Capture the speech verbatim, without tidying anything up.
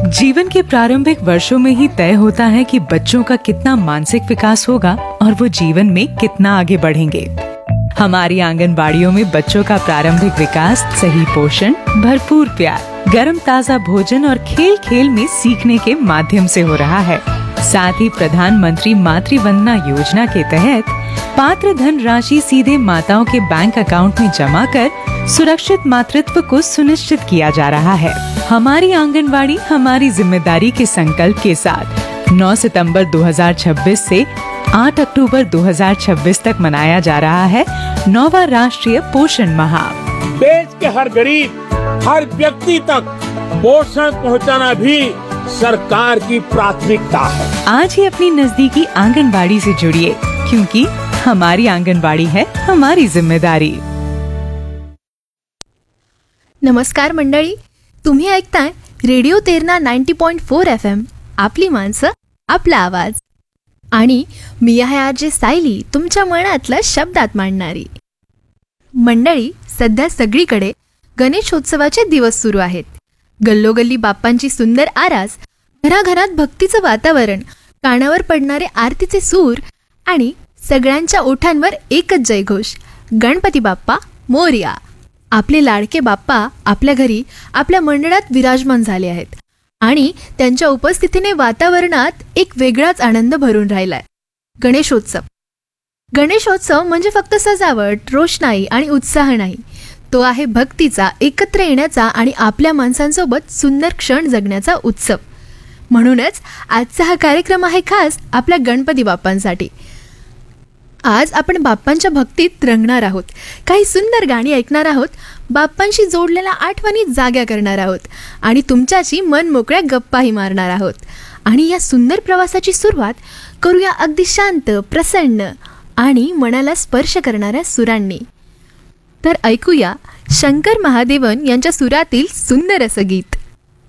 जीवन के प्रारंभिक वर्षों में ही तय होता है कि बच्चों का कितना मानसिक विकास होगा और वो जीवन में कितना आगे बढ़ेंगे। हमारी आंगनबाड़ियों में बच्चों का प्रारंभिक विकास सही पोषण, भरपूर प्यार, गर्म ताजा भोजन और खेल खेल में सीखने के माध्यम से हो रहा है। साथ ही प्रधानमंत्री मातृ वंदना योजना के तहत पात्र धन राशि सीधे माताओं के बैंक अकाउंट में जमा कर सुरक्षित मातृत्व को सुनिश्चित किया जा रहा है। हमारी आंगनबाड़ी हमारी जिम्मेदारी के संकल्प के साथ नौ सितंबर दो हज़ार छब्बीस से आठ अक्टूबर दो हज़ार छब्बीस तक मनाया जा रहा है नौवां राष्ट्रीय पोषण माह। देश के हर गरीब, हर व्यक्ति तक पोषण पहुंचाना भी सरकार की प्राथमिकता है। आज ही अपनी नजदीकी आंगनबाड़ी से जुड़िए, क्योंकि हमारी आंगनबाड़ी है हमारी जिम्मेदारी। नमस्कार मंडळी, तुम्ही ऐकताय रेडिओ तेरणा नव्वद पॉइंट चार एफ एम, आपली माणसं आपला आवाज. आणि मी आहे आरजे सायली, तुमच्या मनातलं शब्दात मांडणारी. मंडळी, सध्या सगळीकडे गणेशोत्सवाचे दिवस सुरू आहेत. गल्लोगल्ली बाप्पांची सुंदर आरास, घराघरात भक्तीचं वातावरण, कानावर पडणारे आरतीचे सूर आणि सगळ्यांच्या ओठांवर एकच जयघोष, गणपती बाप्पा मोरया. आपले लाडके बाप्पा आपल्या घरी, आपल्या मंडळात विराजमान झाले आहेत आणि त्यांच्या उपस्थितीने वातावरणात एक वेगळाच आनंद भरून राहिलाय. गणेशोत्सव गणेशोत्सव म्हणजे फक्त सजावट, रोषणाई आणि उत्साह नाही, तो आहे भक्तीचा, एकत्र येण्याचा आणि आपल्या माणसांसोबत सुंदर क्षण जगण्याचा उत्सव. म्हणूनच आजचा हा कार्यक्रम आहे खास आपल्या गणपती बाप्पांसाठी. आज आपण बाप्पांच्या भक्तीत रंगणार आहोत, काही सुंदर गाणी ऐकणार आहोत, बाप्पांशी जोडलेल्या आठवणी जाग्या करणार आहोत आणि तुमच्याशी मन मोकळ्या गप्पाही मारणार आहोत. आणि या सुंदर प्रवासाची सुरुवात करूया अगदी शांत, प्रसन्न आणि मनाला स्पर्श करणाऱ्या सुरांनी. तर ऐकूया शंकर महादेवन यांच्या सुरातील सुंदर असं गीत.